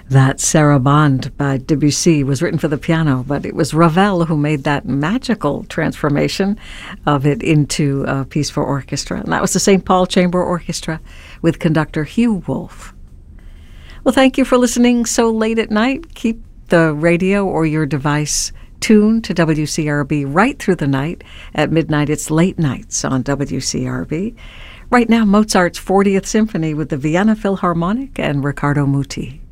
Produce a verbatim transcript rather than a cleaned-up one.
That Sarabande by Debussy was written for the piano, but it was Ravel who made that magical transformation of it into a piece for orchestra. And that was the Saint Paul Chamber Orchestra with conductor Hugh Wolf. Well, thank you for listening so late at night. Keep the radio or your device tuned to W C R B right through the night. At midnight, it's Late Nights on W C R B. Right now, Mozart's fortieth Symphony with the Vienna Philharmonic and Riccardo Muti.